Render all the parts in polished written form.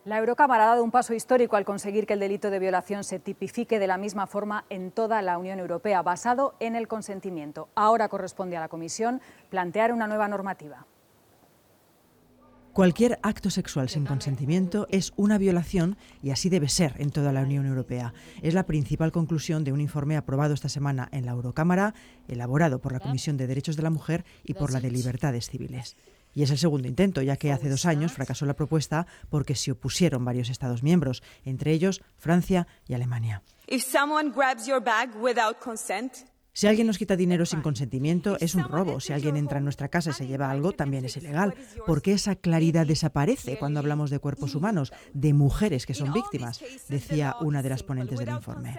La Eurocámara ha dado un paso histórico al conseguir que el delito de violación se tipifique de la misma forma en toda la Unión Europea, basado en el consentimiento. Ahora corresponde a la Comisión plantear una nueva normativa. Cualquier acto sexual sin consentimiento es una violación y así debe ser en toda la Unión Europea. Es la principal conclusión de un informe aprobado esta semana en la Eurocámara, elaborado por la Comisión de Derechos de la Mujer y por la de Libertades Civiles. Y es el segundo intento, ya que hace 2 años fracasó la propuesta porque se opusieron varios Estados miembros, entre ellos Francia y Alemania. Si alguien nos quita dinero sin consentimiento, es un robo. Si alguien entra en nuestra casa y se lleva algo, también es ilegal. ¿Por qué esa claridad desaparece cuando hablamos de cuerpos humanos, de mujeres que son víctimas?, decía una de las ponentes del informe.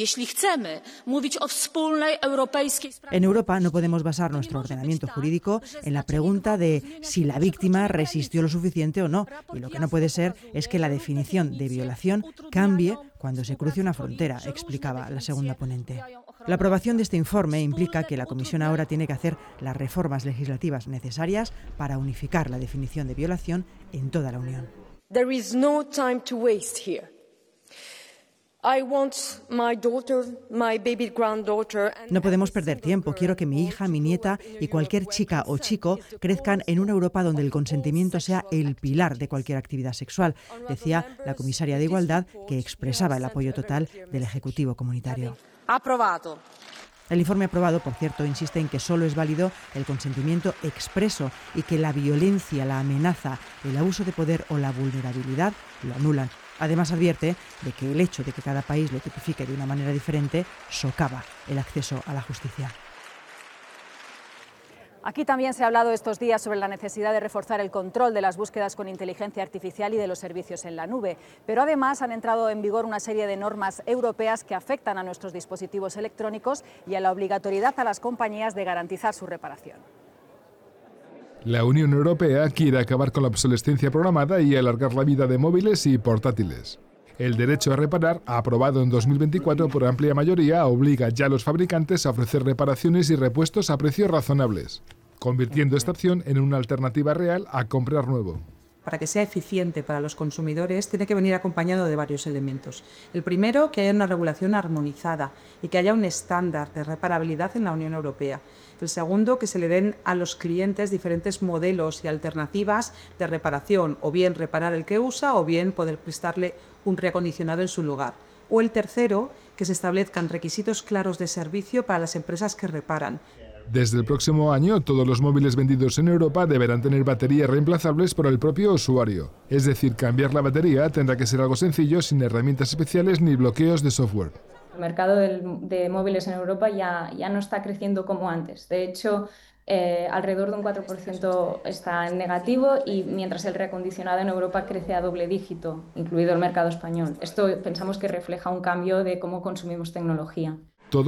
En Europa no podemos basar nuestro ordenamiento jurídico en la pregunta de si la víctima resistió lo suficiente o no. Y lo que no puede ser es que la definición de violación cambie cuando se cruce una frontera, explicaba la segunda ponente. La aprobación de este informe implica que la Comisión ahora tiene que hacer las reformas legislativas necesarias para unificar la definición de violación en toda la Unión. There is no time to waste here. I want my daughter, my baby granddaughter. No podemos perder tiempo. Quiero que mi hija, mi nieta y cualquier chica o chico crezcan en una Europa donde el consentimiento sea el pilar de cualquier actividad sexual, decía la comisaria de Igualdad, que expresaba el apoyo total del Ejecutivo comunitario. Aprobado. El informe aprobado, por cierto, insiste en que solo es válido el consentimiento expreso y que la violencia, la amenaza, el abuso de poder o la vulnerabilidad lo anulan. Además, advierte de que el hecho de que cada país lo tipifique de una manera diferente socava el acceso a la justicia. Aquí también se ha hablado estos días sobre la necesidad de reforzar el control de las búsquedas con inteligencia artificial y de los servicios en la nube. Pero además han entrado en vigor una serie de normas europeas que afectan a nuestros dispositivos electrónicos y a la obligatoriedad a las compañías de garantizar su reparación. La Unión Europea quiere acabar con la obsolescencia programada y alargar la vida de móviles y portátiles. El derecho a reparar, aprobado en 2024 por amplia mayoría, obliga ya a los fabricantes a ofrecer reparaciones y repuestos a precios razonables, convirtiendo esta opción en una alternativa real a comprar nuevo. Para que sea eficiente para los consumidores, tiene que venir acompañado de varios elementos. El primero, que haya una regulación armonizada y que haya un estándar de reparabilidad en la Unión Europea. El segundo, que se le den a los clientes diferentes modelos y alternativas de reparación, o bien reparar el que usa, o bien poder prestarle un reacondicionado en su lugar. O el tercero, que se establezcan requisitos claros de servicio para las empresas que reparan. Desde el próximo año, todos los móviles vendidos en Europa deberán tener baterías reemplazables por el propio usuario. Es decir, cambiar la batería tendrá que ser algo sencillo, sin herramientas especiales ni bloqueos de software. El mercado de móviles en Europa ya no está creciendo como antes. De hecho, alrededor de un 4% está en negativo, y mientras el reacondicionado en Europa crece a doble dígito, incluido el mercado español. Esto pensamos que refleja un cambio de cómo consumimos tecnología.